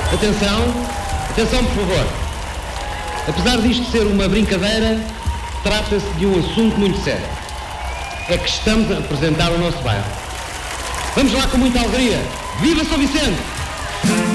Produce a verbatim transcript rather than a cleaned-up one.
Atenção, atenção por favor. Apesar disto ser uma brincadeira, trata-se de um assunto muito sério. É que estamos a representar o nosso bairro. Vamos lá com muita alegria. Viva São Vicente!